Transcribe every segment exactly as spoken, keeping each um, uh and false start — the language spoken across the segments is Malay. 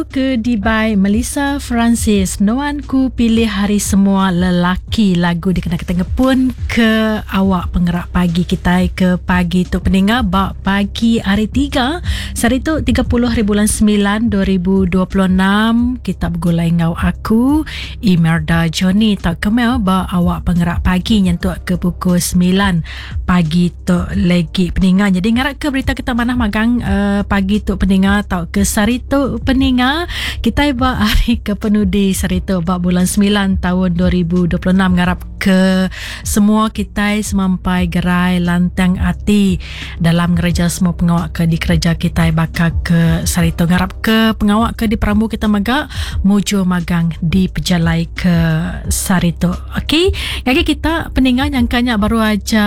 ke Dubai, Melissa Francis. Noan ku pilih hari semua lelaki. Lagu dikena-ketengah pun ke awak penggerak pagi kita ke pagi tu pendengar bak pagi hari tiga hari tu tiga puluh hari bulan sembilan dua ribu dua puluh enam. Kita bergulai ngau aku Imelda Johnny tak kemel bak awak penggerak pagi nyentuh ke pukul sembilan pagi tu lagi pendengar. Jadi ngarak ke berita kita manah magang uh, pagi tu pendengar tau ke sari tu pendengar kita iba hari ke penudi sari tu bak bulan sembilan tahun dua ribu dua puluh enam ngarap ke semua kita semampai gerai lantang hati dalam gereja semua pengawak ke di kerja kita bakal ke sari tu ngarap ke pengawak ke di Perambu kita magak mujo magang di pejalai ke sari tu. Okey, lagi kita pendengar yang kanya baru aja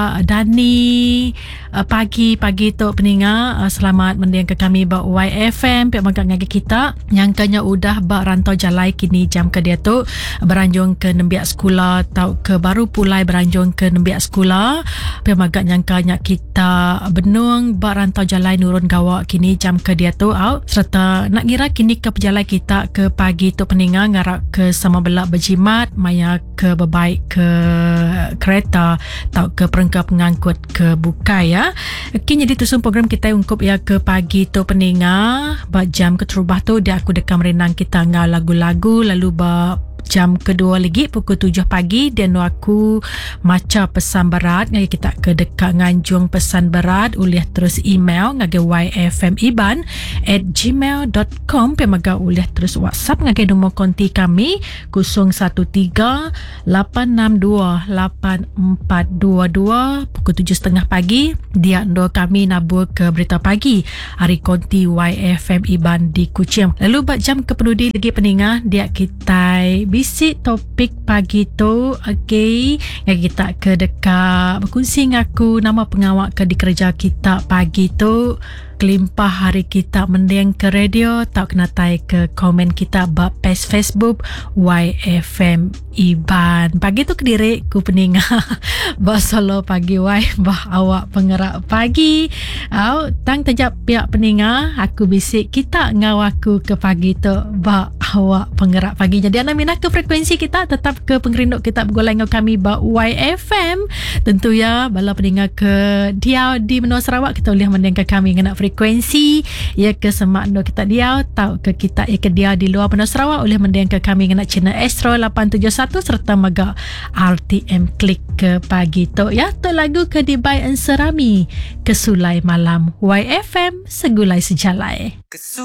Dani uh, pagi pagi tu pendengar uh, selamat mendiang ke kami bak Y F M pihak magak ngagi kita yang kanya udah bak rantau jalai kini jam ke dia tu beranjung ke nembiak sekolah tau ke baru pulai beranjung ke nembiak sekolah pihak magak yang kanya kita benung bak rantau jalai nurun gawak kini jam ke dia tu out serta nak kira kini ke pejalai kita ke pagi tu pendengar ngarak ke sama belak berjimat maya ke bebaik ke kereta tau ke perangkap pengangkut ke bukai ya. Kini jadi tusun program kita ungkup ya ke pagi tu pendengar bak jam ke terubah tu dia aku dekam renang kita ngau lagu-lagu lalu bak jam kedua lagi pukul tujuh pagi dan aku maca pesan berat ngagi kita ke dekat nganjung pesan berat uliah terus email ngagi yfmiban at gmail dot com pemaga uliah terus WhatsApp ngagi nombor konti kami kosong satu tiga lapan enam dua lapan empat dua dua pukul tujuh tiga puluh pagi dia ndo kami nabur ke berita pagi hari konti Y F M Iban di Kuching. Lalu buat jam kepenudi lagi pendengar dia kita bisik topik pagi tu. Okey, yang kita ke dekat berkongsi aku nama pengawak ke di kerja kita pagi tu kelimpah hari kita mendiang ke radio tak kena tai ke komen kita bak page Facebook Y F M Iban. Pagi tu kediri ku pendengar bak solo pagi Y bah awak penggerak pagi au tang tajak pihak pendengar aku bisik kita ngau aku ke pagi tu bak awak penggerak pagi. Jadi anda minat ke frekuensi kita tetap ke pengerinduk kita bergolai ngau kami bak Y F M tentu ya bala pendengar ke Diau di Menua Sarawak kita boleh mendengar ke kami ngena frekuensi ya ke semak ndo kita Diau tau ke kita ya ke Diau di luar Menua Sarawak boleh mendengar ke kami ngena channel Astro lapan tujuh satu serta mega R T M klik ke pagi tu ya tu lagu ke Dubai Anserami ke Sulai Malam Y F M segulai sejalai.